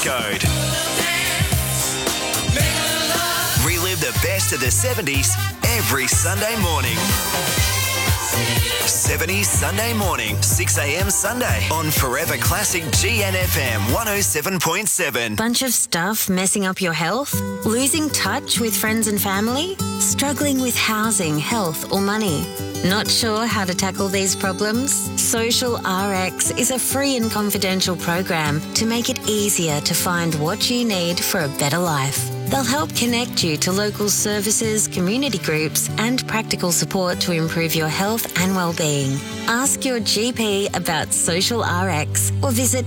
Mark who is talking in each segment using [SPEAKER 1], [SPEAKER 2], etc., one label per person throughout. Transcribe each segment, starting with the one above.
[SPEAKER 1] postcode. Relive the best of the 70s every Sunday morning. 70s Sunday morning, 6 a.m. Sunday on Forever Classic GNFM 107.7.
[SPEAKER 2] Bunch of stuff messing up your health? Losing touch with friends and family? Struggling with housing, health or money? Not sure how to tackle these problems? Social RX is a free and confidential program to make it easier to find what you need for a better life. They'll help connect you to local services, community groups and practical support to improve your health and well-being. Ask your GP about Social RX or visit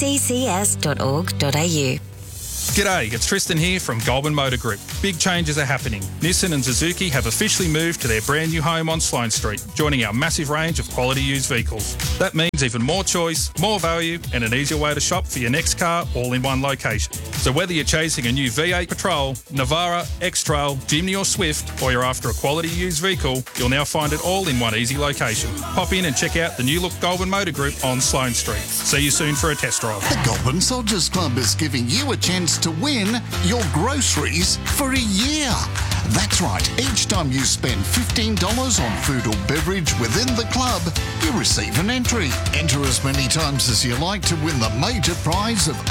[SPEAKER 2] pccs.org.au.
[SPEAKER 3] G'day, it's Tristan here from Goulburn Motor Group. Big changes are happening. Nissan and Suzuki have officially moved to their brand new home on Sloane Street, joining our massive range of quality used vehicles. That means even more choice, more value and an easier way to shop for your next car all in one location. So whether you're chasing a new V8 Patrol, Navara, X-Trail, Jimny or Swift, or you're after a quality used vehicle, you'll now find it all in one easy location. Pop in and check out the new look Goulburn Motor Group on Sloane Street. See you soon for a test drive.
[SPEAKER 4] The Goulburn Soldiers Club is giving you a chance to win your groceries for a year. That's right, each time you spend $15 on food or beverage within the club, you receive an entry. Enter as many times as you like to win the major prize of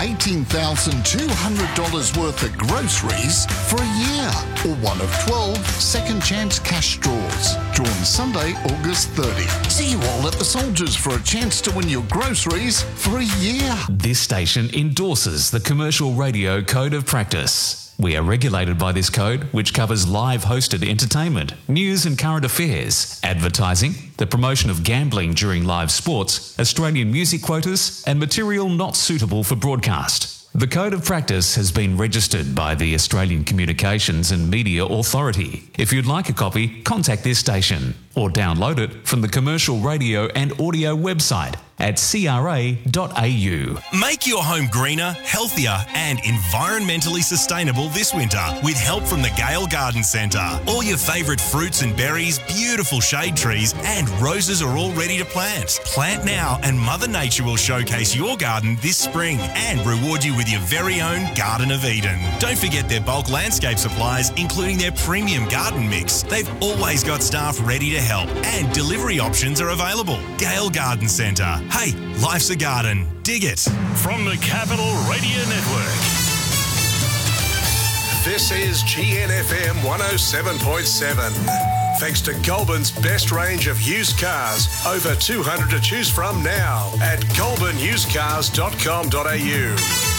[SPEAKER 4] $18,200 worth of groceries for a year, or one of 12 second chance cash draws, drawn Sunday, August 30. See you all at the Soldiers for a chance to win your groceries for a year.
[SPEAKER 5] This station endorses the Commercial Radio Code of Practice. We are regulated by this code, which covers live hosted entertainment, news and current affairs, advertising, the promotion of gambling during live sports, Australian music quotas, and material not suitable for broadcast. The Code of Practice has been registered by the Australian Communications and Media Authority. If you'd like a copy, contact this station or download it from the Commercial Radio and Audio website at cra.au.
[SPEAKER 1] Make your home greener, healthier and environmentally sustainable this winter with help from the Gale Garden Centre. All your favourite fruits and berries, beautiful shade trees and roses are all ready to plant. Plant now and Mother Nature will showcase your garden this spring and reward you with your very own Garden of Eden. Don't forget their bulk landscape supplies, including their premium garden mix. They've always got staff ready to help and delivery options are available. Gale Garden Centre. Hey, life's a garden. Dig it.
[SPEAKER 6] From the Capital Radio Network.
[SPEAKER 7] This is GNFM 107.7. Thanks to Goulburn's best range of used cars. Over 200 to choose from now at goulburnusedcars.com.au.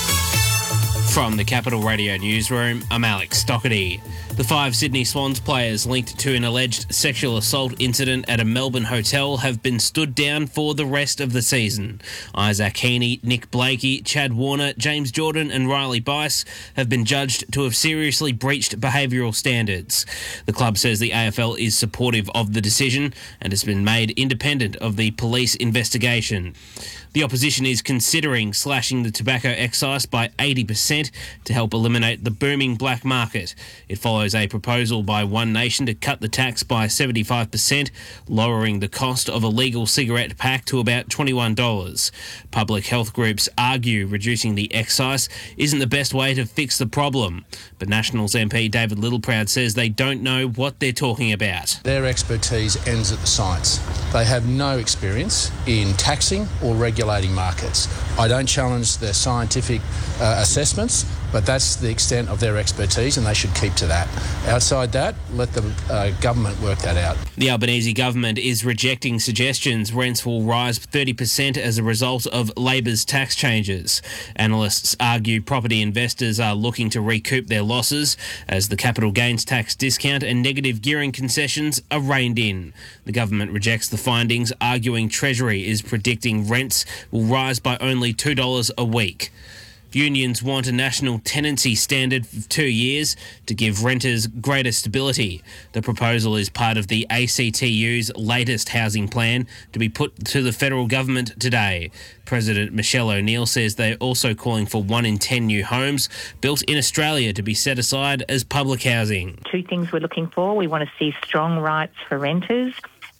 [SPEAKER 8] From the Capital Radio Newsroom, I'm Alex Stockerty. The 5 Sydney Swans players linked to an alleged sexual assault incident at a Melbourne hotel have been stood down for the rest of the season. Isaac Heaney, Nick Blakey, Chad Warner, James Jordan and Riley Bice have been judged to have seriously breached behavioural standards. The club says the AFL is supportive of the decision and has been made independent of the police investigation. The opposition is considering slashing the tobacco excise by 80% to help eliminate the booming black market. It follows a proposal by One Nation to cut the tax by 75%, lowering the cost of a legal cigarette pack to about $21. Public health groups argue reducing the excise isn't the best way to fix the problem, but Nationals MP David Littleproud says they don't know what they're talking about.
[SPEAKER 9] Their expertise ends at the science. They have no experience in taxing or regulating markets. I don't challenge their scientific assessments, but that's the extent of their expertise and they should keep to that. Outside that, let the government work that out.
[SPEAKER 8] The Albanese government is rejecting suggestions rents will rise 30% as a result of Labor's tax changes. Analysts argue property investors are looking to recoup their losses as the capital gains tax discount and negative gearing concessions are reined in. The government rejects the findings, arguing Treasury is predicting rents will rise by only $2 a week. Unions want a national tenancy standard for 2 years to give renters greater stability. The proposal is part of the ACTU's latest housing plan to be put to the federal government today. President Michelle O'Neill says they're also calling for 1 in 10 new homes built in Australia to be set aside as public housing.
[SPEAKER 10] 2 things we're looking for. We want to see strong rights for renters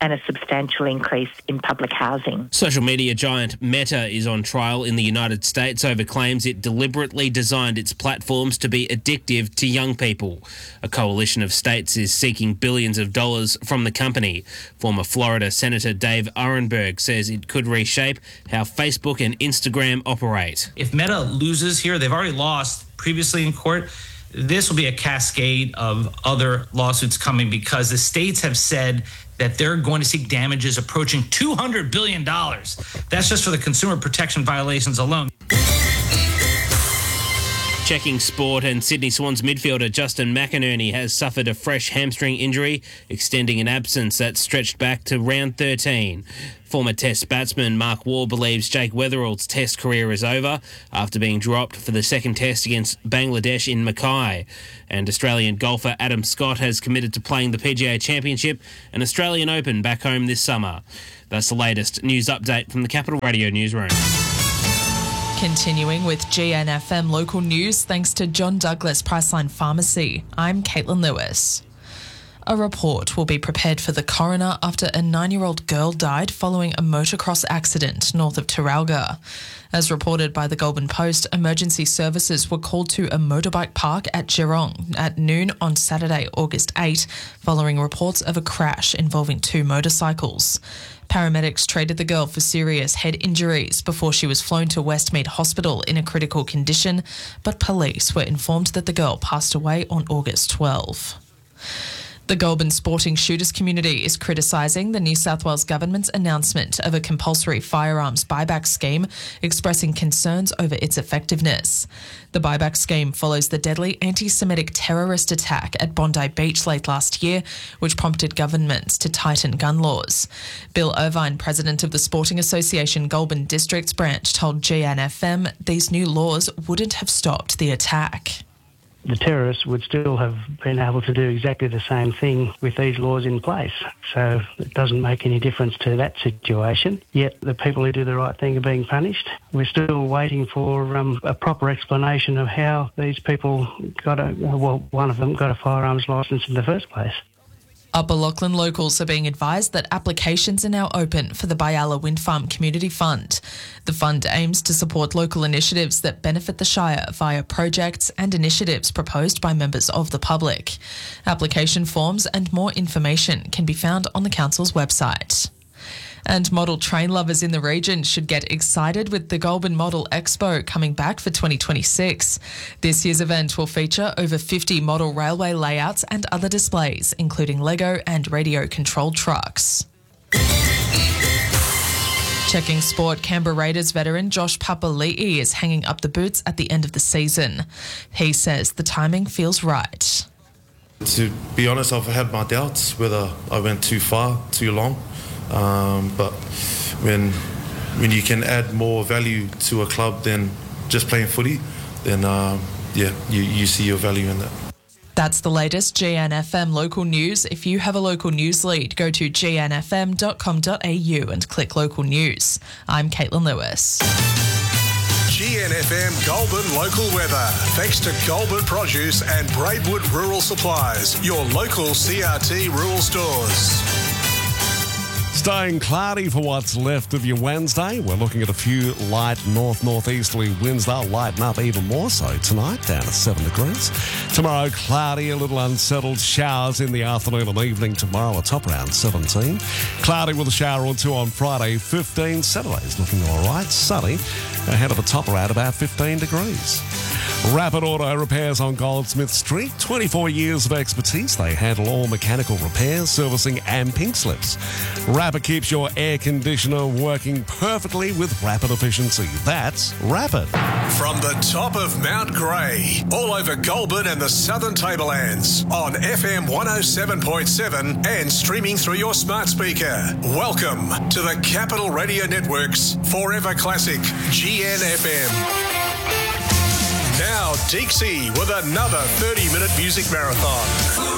[SPEAKER 10] and a substantial increase in public housing.
[SPEAKER 8] Social media giant Meta is on trial in the United States over claims it deliberately designed its platforms to be addictive to young people. A coalition of states is seeking billions of dollars from the company. Former Florida Senator Dave Arenberg says it could reshape how Facebook and Instagram operate.
[SPEAKER 11] If Meta loses here, they've already lost previously in court. This will be a cascade of other lawsuits coming because the states have said that they're going to seek damages approaching $200 billion. That's just for the consumer protection violations alone.
[SPEAKER 8] Checking sport, and Sydney Swans midfielder Justin McInerney has suffered a fresh hamstring injury, extending an absence that stretched back to round 13. Former Test batsman Mark Waugh believes Jake Weatherall's Test career is over after being dropped for the second Test against Bangladesh in Mackay. And Australian golfer Adam Scott has committed to playing the PGA Championship and Australian Open back home this summer. That's the latest news update from the Capital Radio newsroom.
[SPEAKER 12] Continuing with GNFM local news, thanks to John Douglas Priceline Pharmacy. I'm Caitlin Lewis. A report will be prepared for the coroner after a 9-year-old girl died following a motocross accident north of Terralga. As reported by the Goulburn Post, emergency services were called to a motorbike park at Geelong at noon on Saturday, August 8, following reports of a crash involving 2 motorcycles. Paramedics treated the girl for serious head injuries before she was flown to Westmead Hospital in a critical condition, but police were informed that the girl passed away on August 12. The Goulburn sporting shooters community is criticising the New South Wales government's announcement of a compulsory firearms buyback scheme, expressing concerns over its effectiveness. The buyback scheme follows the deadly anti-Semitic terrorist attack at Bondi Beach late last year, which prompted governments to tighten gun laws. Bill Irvine, president of the Sporting Association Goulburn Districts branch, told GNFM these new laws wouldn't have stopped the attack.
[SPEAKER 13] The terrorists would still have been able to do exactly the same thing with these laws in place. So it doesn't make any difference to that situation. Yet the people who do the right thing are being punished. We're still waiting for a proper explanation of how these people one of them got a firearms licence in the first place.
[SPEAKER 12] Upper Lachlan locals are being advised that applications are now open for the Byalla Wind Farm Community Fund. The fund aims to support local initiatives that benefit the Shire via projects and initiatives proposed by members of the public. Application forms and more information can be found on the council's website. And model train lovers in the region should get excited with the Goulburn Model Expo coming back for 2026. This year's event will feature over 50 model railway layouts and other displays, including Lego and radio-controlled trucks. Checking sport, Canberra Raiders veteran Josh Papali'i is hanging up the boots at the end of the season. He says the timing feels right.
[SPEAKER 14] To be honest, I've had my doubts whether I went too far, too long. But when you can add more value to a club than just playing footy, then you see your value in that.
[SPEAKER 12] That's the latest GNFM local news. If you have a local news lead, go to gnfm.com.au and click local news. I'm Caitlin Lewis.
[SPEAKER 7] GNFM Goulburn local weather. Thanks to Goulburn Produce and Braidwood Rural Supplies, your local CRT rural stores.
[SPEAKER 15] Staying cloudy for what's left of your Wednesday. We're looking at a few light north-northeasterly winds. They'll lighten up even more so tonight, down to 7 degrees. Tomorrow, cloudy, a little unsettled. Showers in the afternoon and evening tomorrow, a top around 17. Cloudy with a shower or two on Friday, 15. Saturday's looking all right. Sunny, ahead of a top around about 15 degrees. Rapid Auto Repairs on Goldsmith Street. 24 years of expertise. They handle all mechanical repairs, servicing and pink slips. Rapid keeps your air conditioner working perfectly with rapid efficiency. That's Rapid.
[SPEAKER 7] From the top of Mount Grey, all over Goulburn and the Southern Tablelands, on FM 107.7 and streaming through your smart speaker. Welcome to the Capital Radio Network's Forever Classic, GNFM. Now, Deeksy with another 30-minute music marathon.